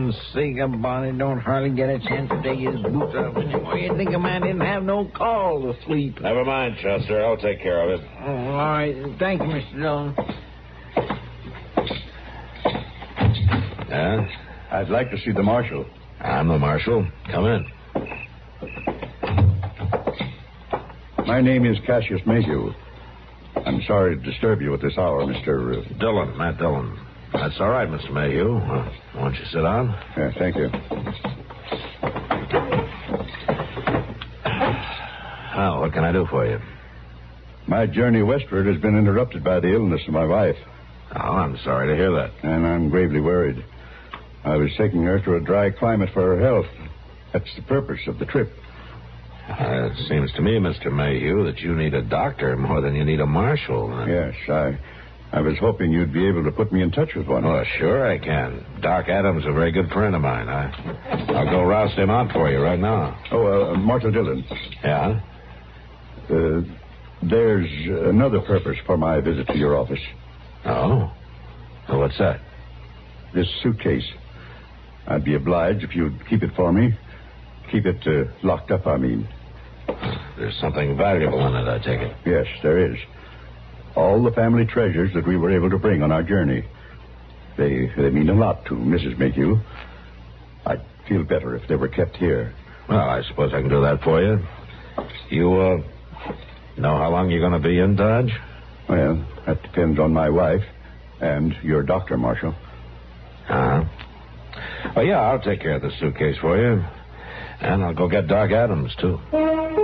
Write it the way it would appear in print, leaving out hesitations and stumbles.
heaven's sake, a bonnet don't hardly get a chance to take his boots off anymore. You'd think a man didn't have no call to sleep. Never mind, Chester. I'll take care of it. Oh, all right. Thank you, Mr. Dillon. Yeah? I'd like to see the marshal. I'm the marshal. Come in. My name is Cassius Mayhew. I'm sorry to disturb you at this hour, Mr. Dillon, Matt Dillon. That's all right, Mr. Mayhew. Won't you sit down? Yeah, thank you. Well, what can I do for you? My journey westward has been interrupted by the illness of my wife. Oh, I'm sorry to hear that. And I'm gravely worried. I was taking her to a dry climate for her health. That's the purpose of the trip. It seems to me, Mr. Mayhew, that you need a doctor more than you need a marshal. Yes, I was hoping you'd be able to put me in touch with one. Oh, sure I can. Doc Adams is a very good friend of mine. I'll go roust him out for you right now. Oh, Marshal Dillon. Yeah? There's another purpose for my visit to your office. Oh? Well, what's that? This suitcase. I'd be obliged if you'd keep it for me. Keep it locked up, I mean. There's something valuable in it, I take it. Yes, there is. All the family treasures that we were able to bring on our journey. They mean a lot to Mrs. Mayhew. I'd feel better if they were kept here. Well, I suppose I can do that for you. You, know how long you're going to be in Dodge? Well, that depends on my wife and your doctor, Marshal. Uh-huh. Well, yeah, I'll take care of the suitcase for you. And I'll go get Doc Adams, too.